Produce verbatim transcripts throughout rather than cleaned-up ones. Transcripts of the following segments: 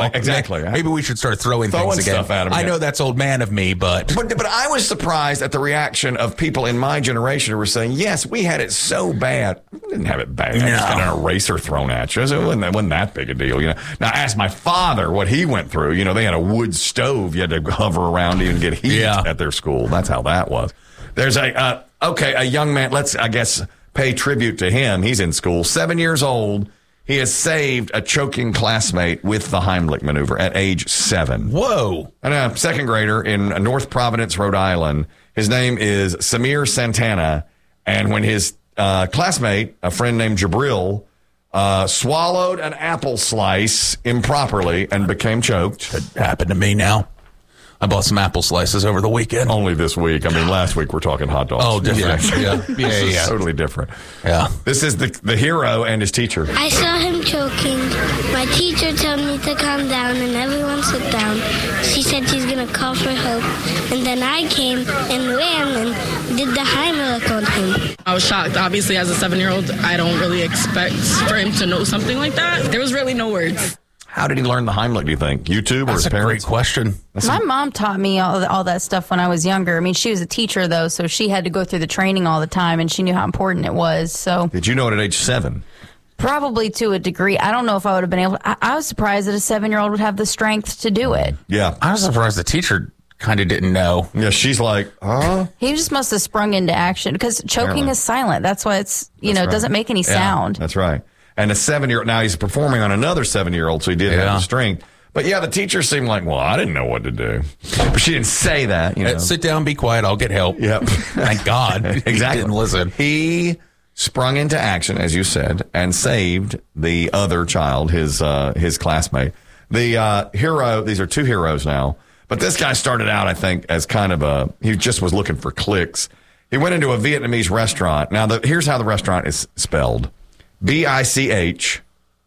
know, exactly. Maybe we should start throwing, throwing things again. Stuff at him I again. know that's old man of me, but... but but I was surprised at the reaction of people in my generation who were saying, "Yes, we had it so bad." We didn't have it bad. No. I just got an eraser thrown at you. So it wasn't, it wasn't that big a deal, you know. Now, ask my father what he went through. You know, they had a wood stove you had to hover around to even get heat Yeah. at their school. That's how that was. There's a uh, okay, a young man. Let's I guess pay tribute to him. He's in school, seven years old. He has saved a choking classmate with the Heimlich maneuver at age seven. Whoa. And a second grader in North Providence, Rhode Island. His name is Samir Santana. And when his uh, classmate, a friend named Jabril, uh, swallowed an apple slice improperly and became choked. It happened to me now. I bought some apple slices over the weekend. Only this week. I mean, last week we're talking hot dogs. Oh, different. Yeah, yeah, yeah. This is yeah. totally different. Yeah. This is the the hero and his teacher. I saw him choking. My teacher told me to calm down and everyone sit down. She said she's going to call for help. And then I came and ran and did the Heimlich on him. I was shocked. Obviously, as a seven-year-old, I don't really expect for him to know something like that. There was really no words. How did he learn the Heimlich, do you think? YouTube or That's his a parents? great question. That's My a- mom taught me all, all that stuff when I was younger. I mean, she was a teacher, though, so she had to go through the training all the time, and she knew how important it was. So Did you know it at age seven? probably to a degree. I don't know if I would have been able to. I, I was surprised that a seven-year-old would have the strength to do it. Yeah. I was surprised the teacher kind of didn't know. Yeah, she's like, huh? He just must have sprung into action because choking Apparently. is silent. That's why it's, you That's know, right. it doesn't make any sound. That's right. And a seven-year-old, now he's performing on another seven-year-old, so he did have Yeah. the strength. But yeah, the teacher seemed like, well, I didn't know what to do. But she didn't say that, you know. Uh, Sit down, be quiet, I'll get help. Yep. Thank God. Exactly. He didn't listen. He sprung into action, as you said, and saved the other child, his uh, his classmate. The uh, hero, these are two heroes now. But this guy started out, I think, as kind of a, he just was looking for clicks. He went into a Vietnamese restaurant. Now, the, here's how the restaurant is spelled. B I C H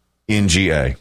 N G A.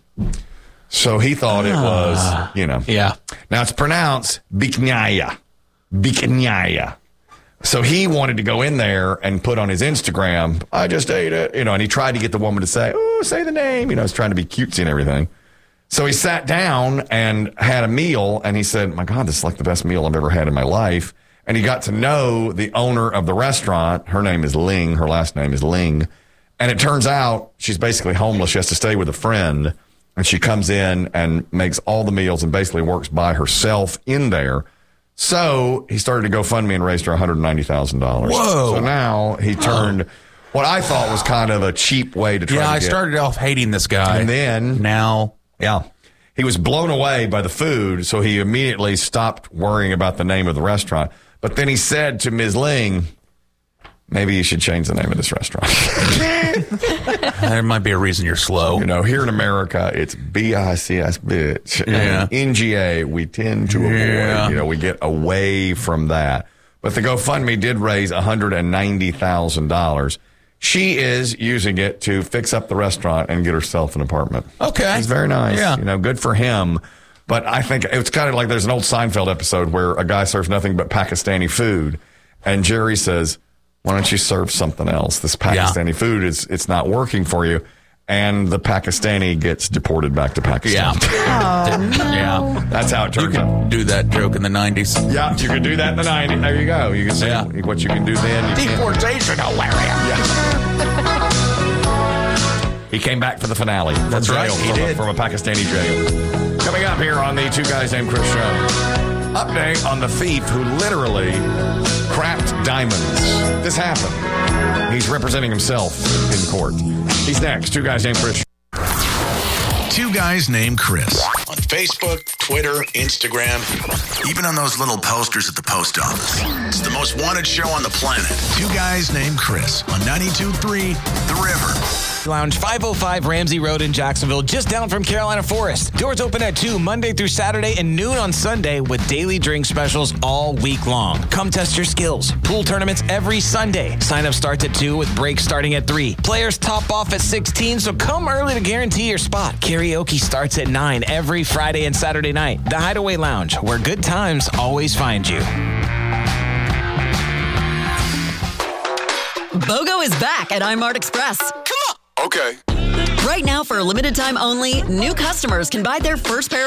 So he thought it was, you know. Yeah. Now it's pronounced Biknyaya. Biknyaya. So he wanted to go in there and put on his Instagram, I just ate it, you know, and he tried to get the woman to say, oh, say the name. You know, he's trying to be cutesy and everything. So he sat down and had a meal, and he said, my God, this is like the best meal I've ever had in my life. And he got to know the owner of the restaurant. Her name is Ling. Her last name is Ling. And it turns out she's basically homeless. She has to stay with a friend. And she comes in and makes all the meals and basically works by herself in there. So he started to GoFundMe and raised her one hundred ninety thousand dollars. Whoa. So now he turned what I thought was kind of a cheap way to try Yeah, to I get. started off hating this guy. And then, now, yeah, he was blown away by the food. So he immediately stopped worrying about the name of the restaurant. But then he said to Miz Ling, maybe you should change the name of this restaurant. there might be a reason you're slow. You know, here in America, it's B I C S, bitch. Yeah. And N G A, we tend to avoid. Yeah. You know, we get away from that. But the GoFundMe did raise one hundred ninety thousand dollars. She is using it to fix up the restaurant and get herself an apartment. Okay. It's very nice. Yeah. You know, good for him. But I think it's kind of like there's an old Seinfeld episode where a guy serves nothing but Pakistani food. And Jerry says, why don't you serve something else? This Pakistani Yeah. food, is it's not working for you. And the Pakistani gets deported back to Pakistan. Yeah. Yeah. That's how it You turns out. could do that joke in the nineties. Yeah, you can do that in the nineties. There you go. You can see Yeah. what you can do then. You can't- Deportation, hilarious. He came back for the finale. from That's right, jail, he from, did. A, from a Pakistani jail. Coming up here on the Two Guys Named Chris show. Update on the thief who literally cracked diamonds. This happened. He's representing himself in court. He's next. Two Guys Named Chris. Two Guys Named Chris. On Facebook, Twitter, Instagram, even on those little posters at the post office. It's the most wanted show on the planet. Two Guys Named Chris on ninety-two point three The River. Lounge, five oh five Ramsey Road in Jacksonville, just down from Carolina Forest. Doors open at two Monday through Saturday and noon on Sunday with daily drink specials all week long. Come test your skills. Pool tournaments every Sunday. Sign up starts at two with breaks starting at three. Players top off at sixteen, so come early to guarantee your spot. Karaoke starts at nine every Friday and Saturday night. The Hideaway Lounge, where good times always find you. BOGO is back at iMart Express. Come on. Okay. Right now, for a limited time only, new customers can buy their first pair